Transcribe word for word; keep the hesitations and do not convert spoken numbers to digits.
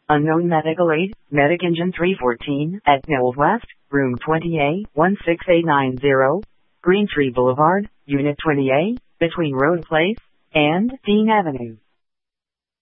Unknown medical aid, Medic Engine three fourteen, at Old West, Room twenty A, one six eight nine zero, Green Tree Boulevard, Unit twenty A, between Road Place and Dean Avenue.